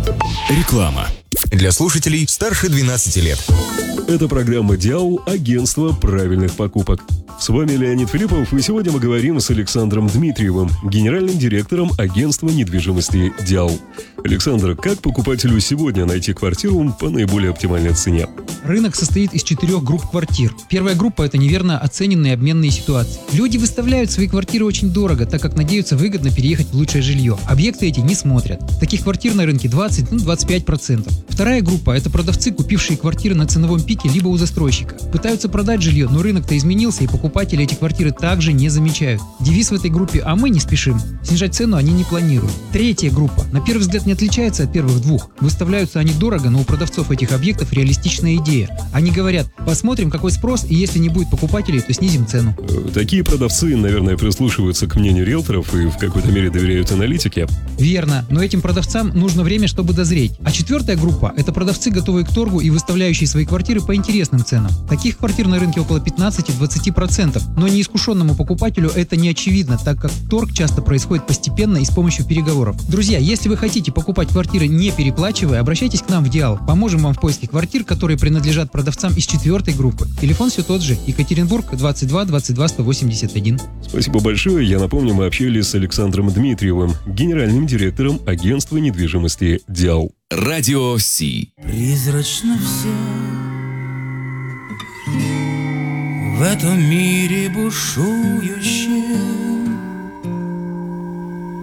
Реклама. Для слушателей старше 12 лет. Это программа «Диал. Агентство правильных покупок». С вами Леонид Филиппов, и сегодня мы говорим с Александром Дмитриевым, генеральным директором агентства недвижимости «Диал». Александр, как покупателю сегодня найти квартиру по наиболее оптимальной цене? Рынок состоит из 4 групп квартир. Первая группа – это неверно оцененные обменные ситуации. Люди выставляют свои квартиры очень дорого, так как надеются выгодно переехать в лучшее жилье. Объекты эти не смотрят. Таких квартир на рынке 20-25%. Вторая группа – это продавцы, купившие квартиры на ценовом пике либо у застройщика. Пытаются продать жилье, но рынок-то изменился, и покупатели эти квартиры также не замечают. Девиз в этой группе «А мы не спешим». Снижать цену они не планируют. Третья группа на первый взгляд не отличается от первых двух. Выставляются они дорого, но у продавцов этих объектов реалистичная идея. Они говорят: посмотрим, какой спрос, и если не будет покупателей, то снизим цену. Такие продавцы, наверное, прислушиваются к мнению риэлторов и в какой-то мере доверяют аналитике. Верно, но этим продавцам нужно время, чтобы дозреть. А четвертая группа – это продавцы, готовые к торгу и выставляющие свои квартиры по интересным ценам. Таких квартир на рынке около 15-20%, но неискушенному покупателю это не очевидно, так как торг часто происходит постепенно и с помощью переговоров. Друзья, если вы хотите покупать квартиры не переплачивая, обращайтесь к нам в Диал. Поможем вам в поиске квартир, которые принадлежат продавцам из четвертой группы. Телефон все тот же: Екатеринбург, 22 22 181. Спасибо большое. Я напомню, мы общались с Александром Дмитриевым, генеральным директором агентства недвижимости «Диал». Радио Си. Призрачно все в этом мире бушующее.